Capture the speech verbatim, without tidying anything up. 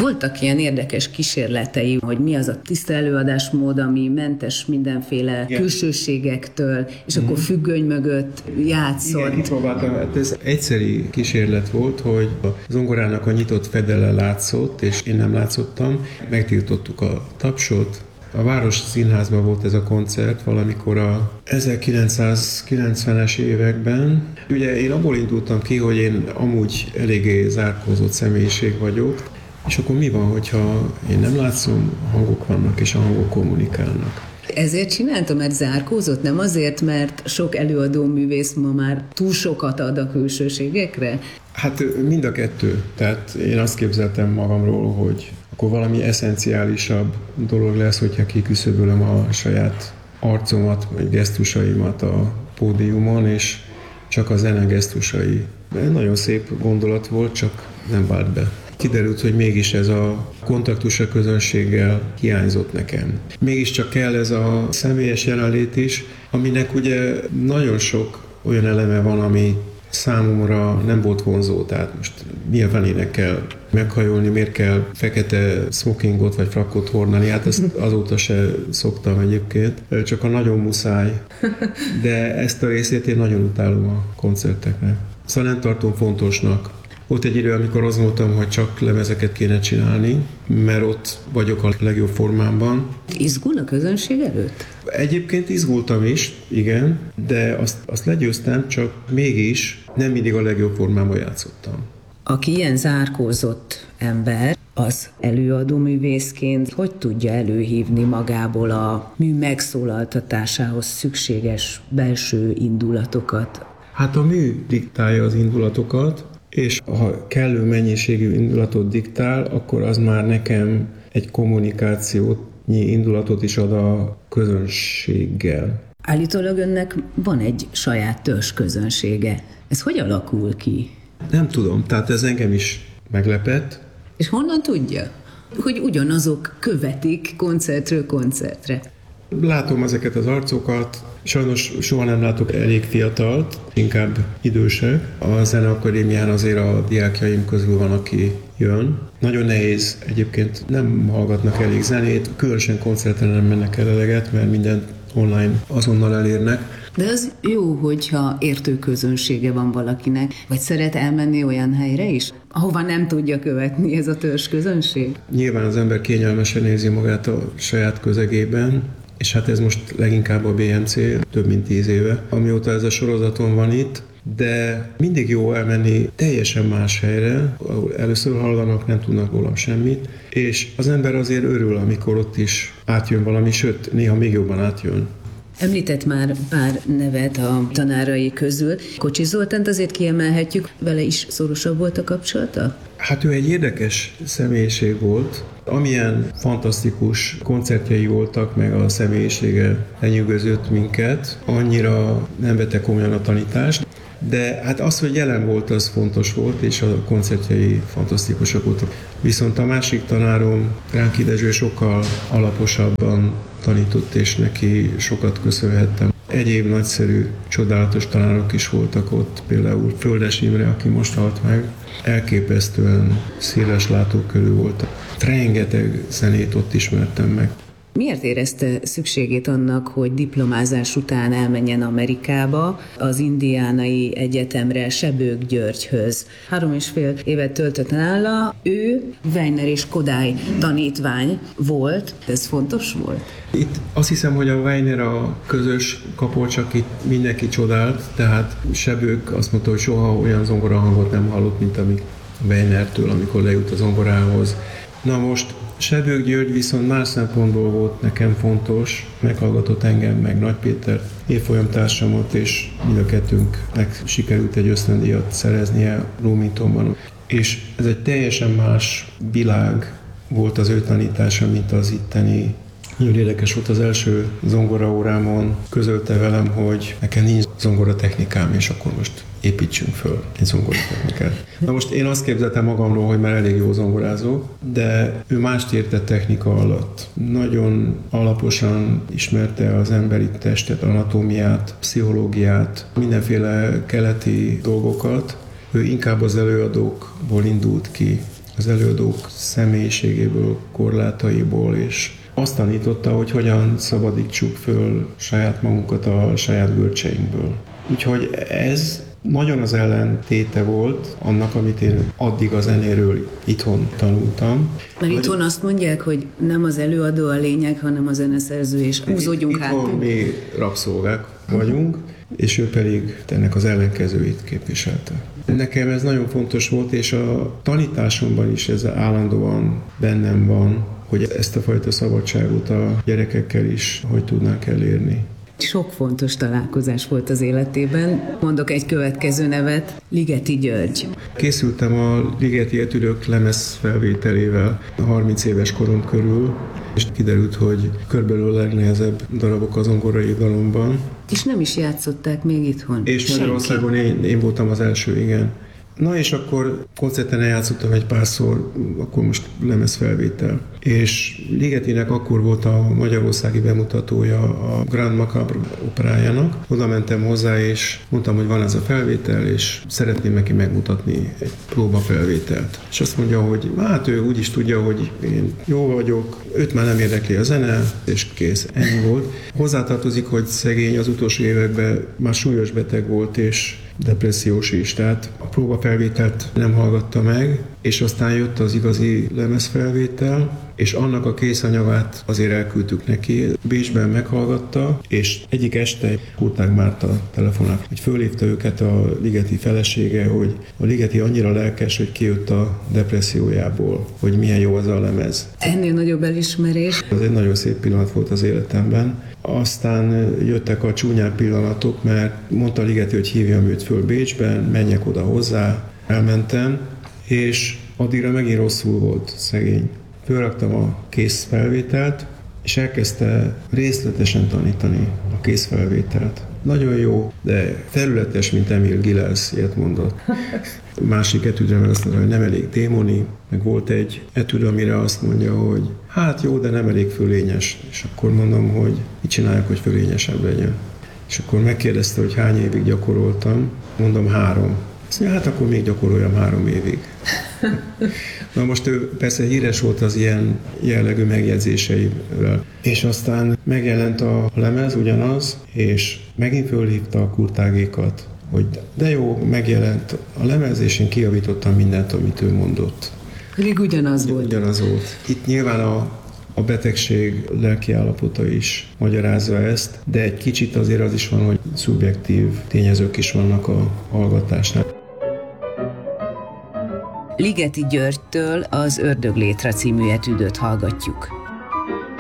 Voltak ilyen érdekes kísérletei, hogy mi az a tiszta előadásmód, ami mentes mindenféle igen. külsőségektől, és mm. akkor függöny mögött játszott. Igen, itt próbáltam. Hát ez egyszeri kísérlet volt, hogy a zongorának a nyitott fedele látszott, és én nem látszottam. Megtiltottuk a tapsot. A Város Színházban volt ez a koncert valamikor a ezerkilencszázkilencvenes években. Ugye én abból indultam ki, hogy én amúgy eléggé zárkózott személyiség vagyok, és akkor mi van, hogyha én nem látszom, hangok vannak, és a hangok kommunikálnak. Ezért csináltam, mert zárkózott? Nem azért, mert sok előadó művész ma már túl sokat ad a külsőségekre? Hát mind a kettő. Tehát én azt képzeltem magamról, hogy akkor valami eszenciálisabb dolog lesz, hogyha kiküszöbölöm a saját arcomat, vagy gesztusaimat a pódiumon, és csak a zene gesztusai. De nagyon szép gondolat volt, csak nem vált be. Kiderült, hogy mégis ez a kontaktus a közönséggel hiányzott nekem. Mégiscsak kell ez a személyes jelenlét is, aminek ugye nagyon sok olyan eleme van, ami számomra nem volt vonzó, tehát most milyen ének kell meghajolni, miért kell fekete smokingot vagy frakkot hordani, hát ezt azóta se szoktam egyébként, csak a nagyon muszáj, de ezt a részét én nagyon utálom a koncerteknek. Szóval nem tartom fontosnak. Volt egy idő, amikor azt mondtam, hogy csak lemezeket kéne csinálni, mert ott vagyok a legjobb formámban. Izgul a közönség előtt? Egyébként izgultam is, igen, de azt, azt legyőztem, csak mégis nem mindig a legjobb formában játszottam. Aki ilyen zárkózott ember, az előadó művészként hogy tudja előhívni magából a mű megszólaltatásához szükséges belső indulatokat? Hát a mű diktálja az indulatokat, és ha kellő mennyiségű indulatot diktál, akkor az már nekem egy kommunikációtnyi indulatot is ad a közönséggel. Állítólag önnek van egy saját törzs közönsége. Ez hogy alakul ki? Nem tudom, tehát ez engem is meglepett. És honnan tudja, hogy ugyanazok követik koncertről koncertre? Látom ezeket az arcokat, sajnos soha nem látok elég fiatalt, inkább idősek. A Zeneakadémián azért a diákjaim közül van, aki jön. Nagyon nehéz, egyébként nem hallgatnak elég zenét, különösen koncerten nem mennek el eleget, mert mindent online azonnal elérnek. De az jó, hogyha értő közönsége van valakinek, vagy szeret elmenni olyan helyre is, ahova nem tudja követni ez a törzs közönség? Nyilván az ember kényelmesen érzi magát a saját közegében, és hát ez most leginkább a bé em cé, több mint tíz éve, amióta ez a sorozaton van itt, de mindig jó elmenni teljesen más helyre, ahol először hallanak, nem tudnak rólam semmit, és az ember azért örül, amikor ott is átjön valami, sőt, néha még jobban átjön. Említett már pár nevet a tanárai közül. Kocsis Zoltánt azért kiemelhetjük, vele is szorosabb volt a kapcsolata? Hát ő egy érdekes személyiség volt. Amilyen fantasztikus koncertjei voltak, meg a személyisége lenyűgözött minket, annyira nem vette komolyan a tanítást, de hát az, hogy jelen volt, az fontos volt, és a koncertjei fantasztikusak voltak. Viszont a másik tanárom, Ránki Dezső, sokkal alaposabban tanított, és neki sokat köszönhettem. Egyéb nagyszerű, csodálatos tanárok is voltak ott, például Földes Imre, aki most halt meg, elképesztően széles látókörű volt. Rengeteg zenét ott ismertem meg. Miért érezte szükségét annak, hogy diplomázás után elmenjen Amerikába, az Indiánai Egyetemre, Sebők Györgyhöz? Három és fél évet töltött nála, ő Weiner és Kodály tanítvány volt. Ez fontos volt? Itt azt hiszem, hogy a Weiner a közös kapocs, akit mindenki csodált, tehát Sebők azt mondta, hogy soha olyan zongorahangot nem hallott, mint amik Weinertől, amikor lejut a zongorához. Na most Sebők György viszont más szempontból volt nekem fontos, meghallgatott engem, meg Nagy Péter évfolyamtársamot, és mind a kettőnknek sikerült egy ösztöndíjat szereznie Bloomingtonban. És ez egy teljesen más világ volt az ő tanítása, mint az itteni. Nagyon érdekes volt, az első zongoraórámon közölte velem, hogy nekem nincs zongoratechnikám, és akkor most építsünk föl egy zongoratechnikát. Na most én azt képzeltem magamról, hogy már elég jó zongorázó, de ő mást értett technika alatt. Nagyon alaposan ismerte az emberi testet, anatómiát, pszichológiát, mindenféle keleti dolgokat. Ő inkább az előadókból indult ki, az előadók személyiségéből, korlátaiból, és azt tanította, hogy hogyan szabadítsuk föl saját magunkat a saját görcseinkből. Úgyhogy ez nagyon az ellentéte volt annak, amit én addig a zenéről itthon tanultam. Mert itthon azt mondják, hogy nem az előadó a lényeg, hanem a zeneszerző, és húzódjunk hátul. Itthon mi rabszolgák vagyunk, és ő pedig ennek az ellenkezőit képviselte. Nekem ez nagyon fontos volt, és a tanításomban is ez állandóan bennem van, hogy ezt a fajta szabadságot a gyerekekkel is hogy tudnánk elérni. Sok fontos találkozás volt az életében. Mondok egy következő nevet, Ligeti György. Készültem a Ligeti Etüdök lemez felvételével harminc éves korom körül, és kiderült, hogy körülbelül a legnehezebb darabok az zongorai dalomban. És nem is játszották még itthon? És Magyarországon én, én voltam az első, igen. Na és akkor koncerten eljátszottam egy párszor, akkor most lemezfelvétel. És Ligetinek akkor volt a magyarországi bemutatója a Grand Macabre operájának. Oda mentem hozzá, és mondtam, hogy van ez a felvétel, és szeretném neki megmutatni egy próbafelvételt. És azt mondja, hogy hát ő úgy is tudja, hogy én jó vagyok, őt már nem érdekli a zene, és kész, ennyi volt. Hozzátartozik, hogy szegény az utolsó években már súlyos beteg volt, és depressziós is, tehát a próbafelvételt nem hallgatta meg, és aztán jött az igazi lemezfelvétel, és annak a készanyagát azért elküldtük neki. Bécsben meghallgatta, és egyik este Kurtág Márta telefonál, hogy fölhívta őket a Ligeti felesége, hogy a Ligeti annyira lelkes, hogy kijött a depressziójából, hogy milyen jó az a lemez. Ennél nagyobb elismerés. Ez egy nagyon szép pillanat volt az életemben. Aztán jöttek a csúnyább pillanatok, mert mondta Ligeti, hogy hívjam őt föl Bécsben, menjek oda hozzá. Elmentem, és addigra megint rosszul volt, szegény. Fölraktam a készfelvételt, és elkezdte részletesen tanítani a készfelvételt. Nagyon jó, de területes, mint Emil Gilels, ilyet mondott. Másik etüdre meg azt mondta, hogy nem elég démoni, meg volt egy etüd, amire azt mondja, hogy hát jó, de nem elég fölényes. És akkor mondom, hogy mit csinálják, hogy fölényesebb legyen. És akkor megkérdezte, hogy hány évig gyakoroltam. Mondom, három. Azt mondja, hát akkor még gyakoroljam három évig. Na most ő persze híres volt az ilyen jellegű megjegyzéseivel. És aztán megjelent a lemez, ugyanaz, és megint fölhívta a Kurtágékat, hogy de jó, megjelent a lemez, és én kijavítottam mindent, amit ő mondott. Pedig ugyanaz volt. Ugyanaz volt. Itt nyilván a, a betegség lelkiállapota is magyarázza ezt, de egy kicsit azért az is van, hogy szubjektív tényezők is vannak a hallgatásnál. Ligeti Györgytől az Ördöglétre című etüdöt hallgatjuk.